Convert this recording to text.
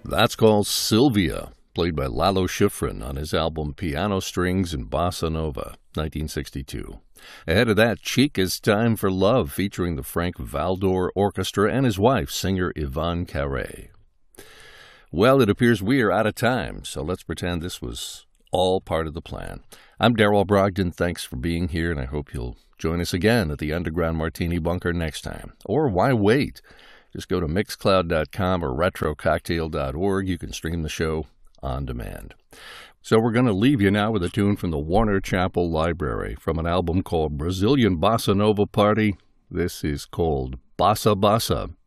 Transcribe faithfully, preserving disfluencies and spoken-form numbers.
That's called Sylvia, played by Lalo Schifrin on his album Piano Strings and Bossa Nova, nineteen sixty-two. Ahead of that, Chica's Time for Love, featuring the Frank Valdor Orchestra and his wife, singer Yvonne Carré. Well, it appears we are out of time, so let's pretend this was all part of the plan. I'm Darrell Brogdon. Thanks for being here, and I hope you'll join us again at the Underground Martini Bunker next time. Or why wait? Just go to mixcloud dot com or retro cocktail dot org. You can stream the show on demand. So we're going to leave you now with a tune from the Warner Chappell Library from an album called Brazilian Bossa Nova Party. This is called Bossa Bossa.